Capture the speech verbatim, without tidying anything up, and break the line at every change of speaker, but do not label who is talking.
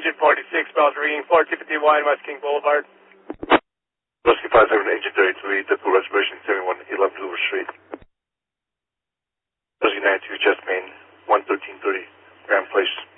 Engine forty-six, Bells reading, four two fifty one West King Boulevard.
Whiskey five seven, Engine thirty-three, typical reservation seventy-one eleven Hoover Street. Whiskey nine two, Chest Main, one thirteen thirty, Grand Place.